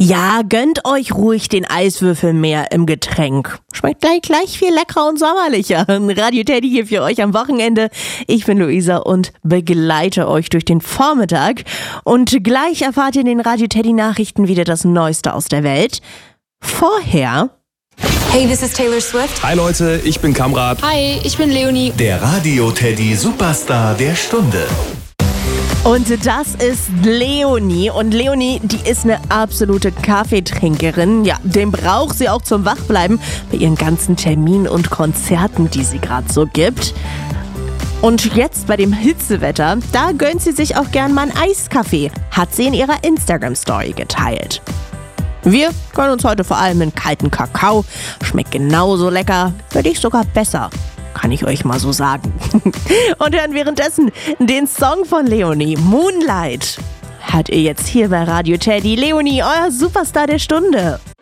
Ja, gönnt euch ruhig den Eiswürfel mehr im Getränk. Schmeckt gleich viel leckerer und sommerlicher. Radio Teddy hier für euch am Wochenende. Ich bin Luisa und begleite euch durch den Vormittag. Und gleich erfahrt ihr in den Radio Teddy Nachrichten wieder das Neueste aus der Welt. Vorher... Hey, this is Taylor Swift. Hi Leute, ich bin Kamrat. Hi, ich bin Leonie. Der Radio Teddy Superstar der Stunde. Und das ist Leonie. Und Leonie, die ist eine absolute Kaffeetrinkerin. Ja, den braucht sie auch zum Wachbleiben bei ihren ganzen Terminen und Konzerten, die sie gerade so gibt. Und jetzt bei dem Hitzewetter, da gönnt sie sich auch gern mal einen Eiskaffee, hat sie in ihrer Instagram-Story geteilt. Wir gönnen uns heute vor allem einen kalten Kakao. Schmeckt genauso lecker, würde ich sogar besser. Kann ich euch mal so sagen. Und hören währenddessen den Song von Leonie, Moonlight. Hört ihr jetzt hier bei Radio Teddy. Leonie, euer Superstar der Stunde.